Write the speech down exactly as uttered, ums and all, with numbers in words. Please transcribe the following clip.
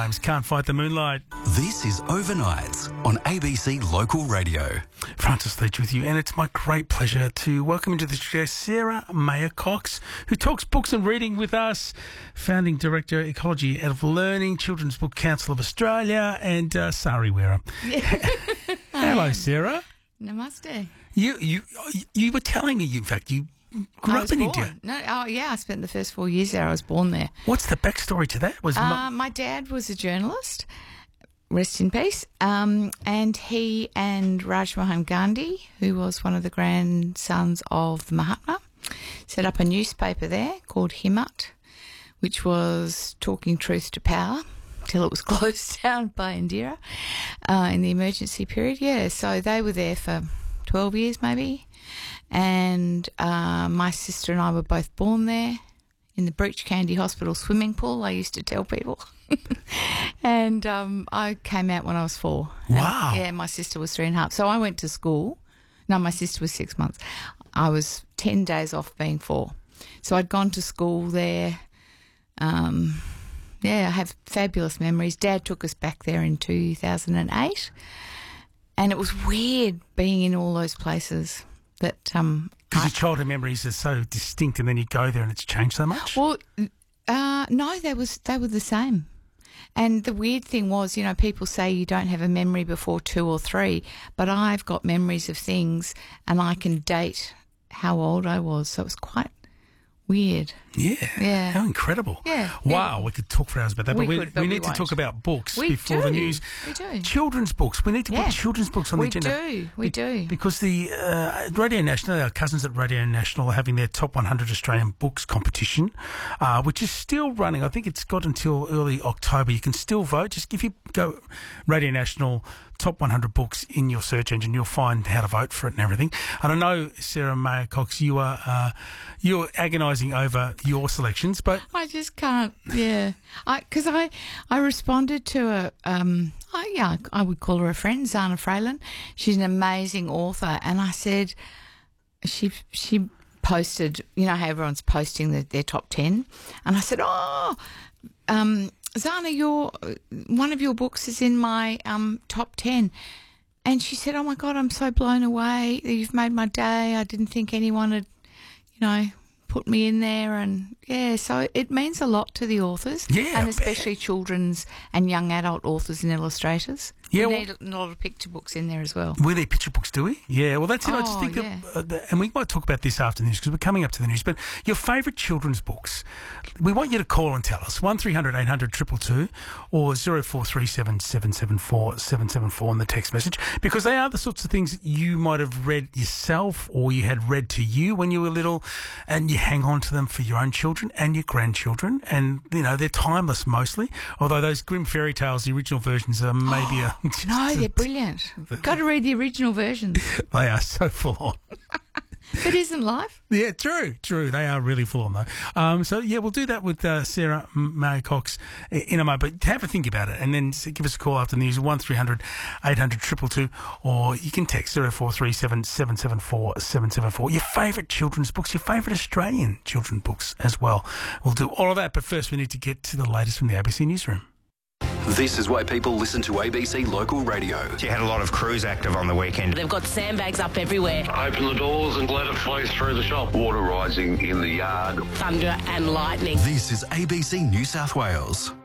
Rhymes, Can't Fight the Moonlight. This is Overnights on A B C Local Radio. Francis Leach with you, and it's my great pleasure to welcome into the studio Sarah Mayer-Cox, who talks books and reading with us, founding director, Ecology Out of Learning, Children's Book Council of Australia, and uh, Sari Wera. Yeah. Hello, Sarah. Namaste. You you you were telling me, in fact, you grew I up in born. India. No, oh yeah, I spent the first four years there. I was born there. What's the backstory to that? Was uh, my dad was a journalist. Rest in peace. Um, and he and Raj Mohan Gandhi, who was one of the grandsons of the Mahatma, set up a newspaper there called Himmat, which was talking truth to power till it was closed down by Indira uh, in the emergency period. Yeah, so they were there for twelve years maybe. And uh, my sister and I were both born there in the Breach Candy Hospital swimming pool, I used to tell people. and um, I came out when I was four. Wow. And, yeah, my sister was three and a half. So I went to school. No, my sister was six months. I was ten days off being four. So I'd gone to school there. Um, yeah, I have fabulous memories. Dad took us back there in two thousand eight. And it was weird being in all those places. That um, Because your childhood memories are so distinct, and then you go there and it's changed so much? Well, uh, no, they was they were the same. And the weird thing was, you know, people say you don't have a memory before two or three, but I've got memories of things and I can date how old I was. So it was quite weird. Yeah. Yeah. How incredible. Yeah. Wow, yeah. we could talk for hours about that, We but we, could, but we we need to won't. talk about books We before do. the news. We do. Children's books. We need to Yeah. put children's books on We the agenda. do. We do. Because the uh, Radio National, our cousins at Radio National are having their Top one hundred Australian Books competition, uh, which is still running. I think it's got until early October. You can still vote. Just if you go Radio National Top one hundred Books in your search engine, you'll find how to vote for it and everything. And I know, Sarah Mayer-Cox, you are uh, you're agonising over your selections, but I just can't, yeah. I Because I, I responded to a, um, I, yeah, I would call her a friend, Zana Fralin. She's an amazing author. And I said, she she posted, you know how everyone's posting the, their top ten? And I said, oh, um, Zana, your one of your books is in my um, top ten. And she said, oh, my God, I'm so blown away. You've made my day. I didn't think anyone had, you know, put me in there. And, yeah, so it means a lot to the authors. Yeah, and I especially children's and young adult authors and illustrators. Yeah, we well- need a lot of picture books in there as well. we need picture books, do we? Yeah, well, that's it. I just Oh, think yeah. that, uh, that, and we might talk about this after the news because we're coming up to the news, but your favourite children's books, we want you to call and tell us, one three hundred eight hundred two two two or zero four three seven seven seven four seven seven four on the text message, because they are the sorts of things that you might have read yourself or you had read to you when you were little, and you hang on to them for your own children and your grandchildren, and, you know, they're timeless mostly, although those grim fairy tales, the original versions, are maybe a... No, they're brilliant. Got to read the original versions. They are so full on. But isn't life? Yeah, true, true. They are really full on, though. Um, so, yeah, we'll do that with uh, Sarah Mayer-Cox in a moment. But have a think about it and then give us a call after the news, one three hundred eight hundred two two two, or you can text zero four three seven seven seven four seven seven four. Your favourite children's books, your favourite Australian children's books as well. We'll do all of that, but first we need to get to the latest from the A B C Newsroom. This is why people listen to A B C Local Radio. You had a lot of crews active on the weekend. They've got sandbags up everywhere. Open the doors and let it flow through the shop. Water rising in the yard. Thunder and lightning. This is A B C New South Wales.